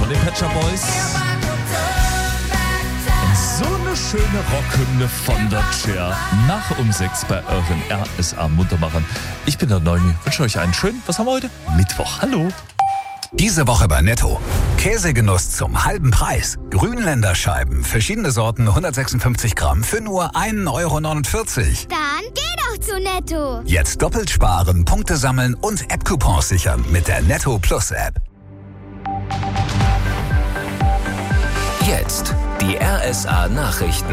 von den Pet Shop Boys. Und so eine schöne Rockhymne von der Cher. Nach 6 bei euren RSA Muntermachern. Ich bin der Neumi, wünsche euch einen schönen, was haben wir heute? Mittwoch, hallo. Diese Woche bei Netto. Käsegenuss zum halben Preis. Grünländerscheiben, verschiedene Sorten, 156 Gramm für nur 1,49 €. Dann geh doch zu Netto. Jetzt doppelt sparen, Punkte sammeln und App-Coupons sichern mit der Netto Plus App. Jetzt die RSA Nachrichten.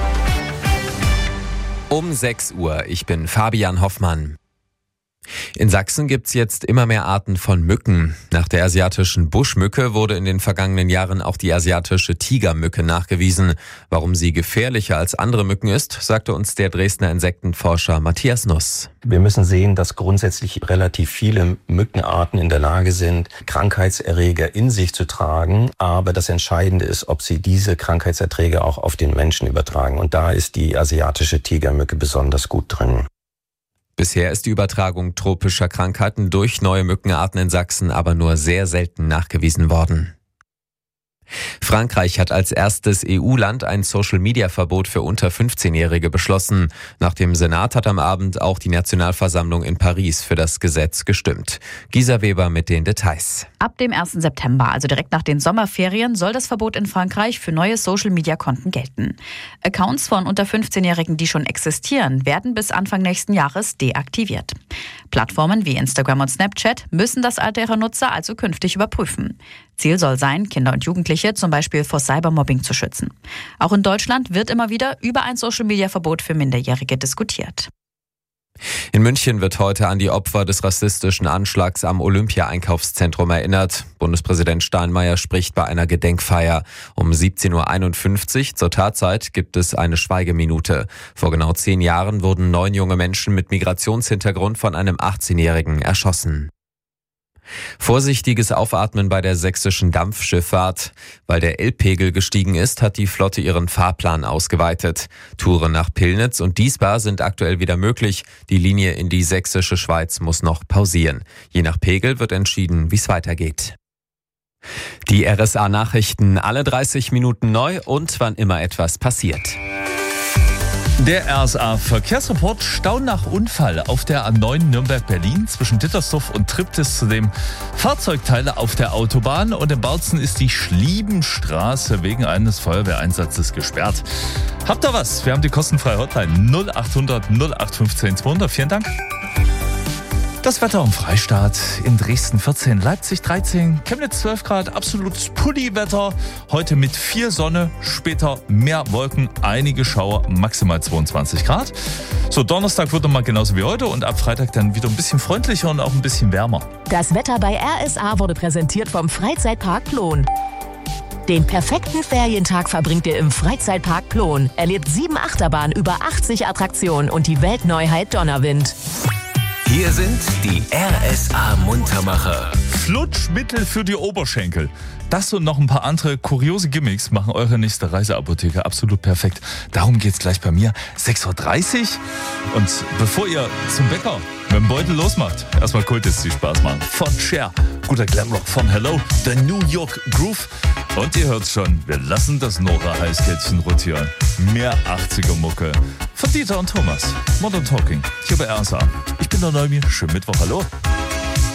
Um 6 Uhr, ich bin Fabian Hoffmann. In Sachsen gibt's jetzt immer mehr Arten von Mücken. Nach der asiatischen Buschmücke wurde in den vergangenen Jahren auch die asiatische Tigermücke nachgewiesen. Warum sie gefährlicher als andere Mücken ist, sagte uns der Dresdner Insektenforscher Matthias Nuss. Wir müssen sehen, dass grundsätzlich relativ viele Mückenarten in der Lage sind, Krankheitserreger in sich zu tragen. Aber das Entscheidende ist, ob sie diese Krankheitserträge auch auf den Menschen übertragen. Und da ist die asiatische Tigermücke besonders gut drin. Bisher ist die Übertragung tropischer Krankheiten durch neue Mückenarten in Sachsen aber nur sehr selten nachgewiesen worden. Frankreich hat als erstes EU-Land ein Social-Media-Verbot für unter 15-Jährige beschlossen. Nach dem Senat hat am Abend auch die Nationalversammlung in Paris für das Gesetz gestimmt. Gisa Weber mit den Details. Ab dem 1. September, also direkt nach den Sommerferien, soll das Verbot in Frankreich für neue Social-Media-Konten gelten. Accounts von unter 15-Jährigen, die schon existieren, werden bis Anfang nächsten Jahres deaktiviert. Plattformen wie Instagram und Snapchat müssen das Alter ihrer Nutzer also künftig überprüfen. Ziel soll sein, Kinder und Jugendliche zum Beispiel vor Cybermobbing zu schützen. Auch in Deutschland wird immer wieder über ein Social-Media-Verbot für Minderjährige diskutiert. In München wird heute an die Opfer des rassistischen Anschlags am Olympia-Einkaufszentrum erinnert. Bundespräsident Steinmeier spricht bei einer Gedenkfeier. Um 17.51 Uhr zur Tatzeit gibt es eine Schweigeminute. Vor genau 10 Jahren wurden 9 junge Menschen mit Migrationshintergrund von einem 18-Jährigen erschossen. Vorsichtiges Aufatmen bei der sächsischen Dampfschifffahrt. Weil der Elbpegel gestiegen ist, hat die Flotte ihren Fahrplan ausgeweitet. Touren nach Pillnitz und Diesbar sind aktuell wieder möglich. Die Linie in die sächsische Schweiz muss noch pausieren. Je nach Pegel wird entschieden, wie es weitergeht. Die RSA-Nachrichten alle 30 Minuten neu und wann immer etwas passiert. Der RSA-Verkehrsreport: Stau nach Unfall auf der A9 Nürnberg-Berlin zwischen Dittersdorf und Triptis. Zudem Fahrzeugteile auf der Autobahn, und in Bautzen ist die Schliebenstraße wegen eines Feuerwehreinsatzes gesperrt. Habt ihr was? Wir haben die kostenfreie Hotline 0800 0815 200. Vielen Dank. Das Wetter im Freistaat: in Dresden 14, Leipzig 13, Chemnitz 12 Grad, absolutes Pulli-Wetter. Heute mit viel Sonne, später mehr Wolken, einige Schauer, maximal 22 Grad. So, Donnerstag wird mal genauso wie heute und ab Freitag dann wieder ein bisschen freundlicher und auch ein bisschen wärmer. Das Wetter bei RSA wurde präsentiert vom Freizeitpark Plon. Den perfekten Ferientag verbringt ihr im Freizeitpark Plon. Erlebt 7 Achterbahnen, über 80 Attraktionen und die Weltneuheit Donnerwind. Hier sind die RSA Muntermacher. Flutschmittel für die Oberschenkel. Das und noch ein paar andere kuriose Gimmicks machen eure nächste Reiseapotheke absolut perfekt. Darum geht's gleich bei mir. 6.30 Uhr. Und bevor ihr zum Bäcker mit dem Beutel losmacht, erstmal Kultis, die Spaß machen. Von Cher, guter Glamrock von Hello, der New York Groove. Und ihr hört's schon, wir lassen das Nora-Heißkettchen rotieren. Mehr 80er-Mucke von Dieter und Thomas. Modern Talking, hier bei RSA. Ich bin der Neumi, schönen Mittwoch, hallo.